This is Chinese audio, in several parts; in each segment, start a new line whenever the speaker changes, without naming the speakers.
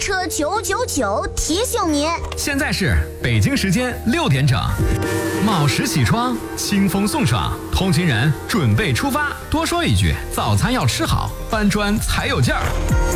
车999提醒您，
现在是北京时间6点整，卯时起床，清风送爽，通勤人准备出发。多说一句，早餐要吃好，搬砖才有劲儿。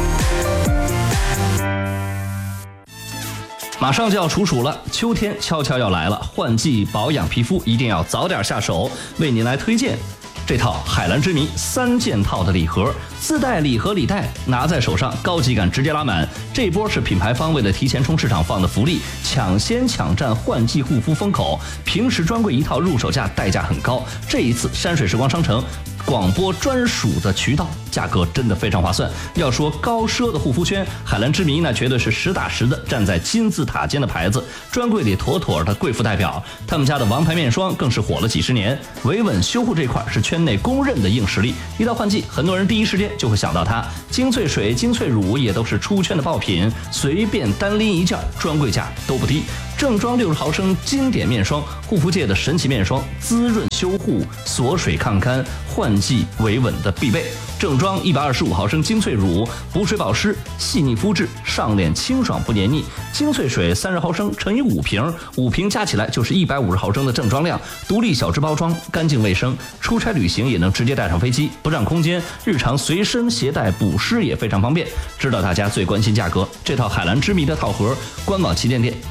马上就要处暑了，秋天悄悄要来了，换季保养皮肤一定要早点下手。为您来推荐这套海蓝之谜3件套的礼盒，自带礼盒礼袋，拿在手上高级感直接拉满。这波是品牌方为了提前冲市场放的福利，抢先抢占换季护肤风口。平时专柜一套入手价代价很高，这一次山水时光商城广播专属的渠道，价格真的非常划算。要说高奢的护肤圈，海蓝之谜那绝对是实打实的站在金字塔尖的牌子，专柜里妥妥的贵妇代表。他们家的王牌面霜更是火了几十年，维稳修护这块是圈内公认的硬实力。一到换季，很多人第一时间就会想到它。精粹水、精粹乳也都是出圈的爆品，随便单拎一件，专柜价都不低。正装60毫升经典面霜，护肤界的神奇面霜，滋润修护、锁水抗干，换季维稳的必备。正装125毫升精粹乳，补水保湿，细腻肤质，上脸清爽不黏腻。精粹水30毫升乘以5瓶，5瓶加起来就是150毫升的正装量，独立小支包装，干净卫生，出差旅行也能直接带上飞机，不占空间，日常随身携带补湿也非常方便。知道大家最关心价格，这套海蓝之谜的套盒，官网旗舰店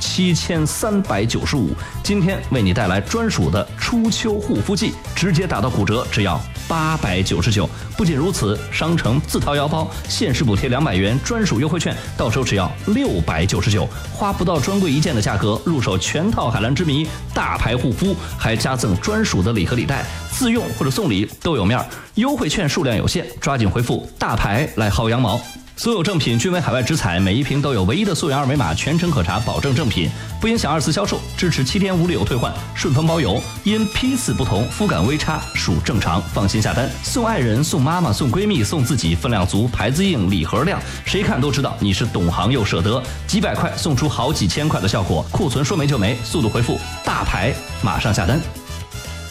7395，今天为你带来专属的初秋护肤季，直接打到骨折，只要899。不仅如此，商城自掏腰包，限时补贴200元专属优惠券，到手只要699，花不到专柜一件的价格，入手全套海蓝之谜大牌护肤，还加赠专属的礼盒礼袋，自用或者送礼都有面。优惠券数量有限，抓紧回复大牌来薅羊毛。所有正品均为海外直采，每一瓶都有唯一的溯源二维码，全程可查，保证正品，不影响2次销售，支持7天无理由退换，顺丰包邮。因批次不同，肤感微差属正常，放心下单。送爱人、送妈妈、送闺蜜、送自己，分量足，牌子硬，礼盒亮，谁看都知道你是懂行又舍得。几百块送出好几千块的效果，库存说没就没，速度回复大牌，马上下单。